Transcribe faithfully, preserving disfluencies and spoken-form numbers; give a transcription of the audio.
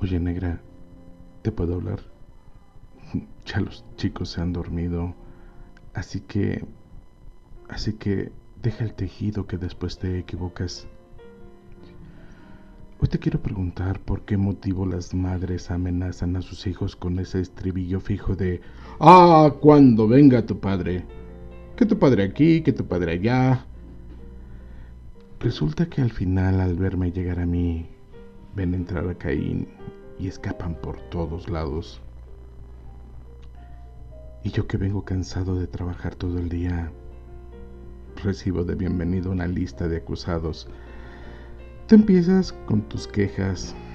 Oye, negra, ¿te puedo hablar? Ya los chicos se han dormido, así que... Así que deja el tejido que después te equivocas. Hoy te quiero preguntar por qué motivo las madres amenazan a sus hijos con ese estribillo fijo de "Ah, cuando venga tu padre. Que tu padre aquí, que tu padre allá". Resulta que al final, al verme llegar a mí, ven entrar a Caín y escapan por todos lados. Y yo, que vengo cansado de trabajar todo el día, recibo de bienvenido una lista de acusados. Tú empiezas con tus quejas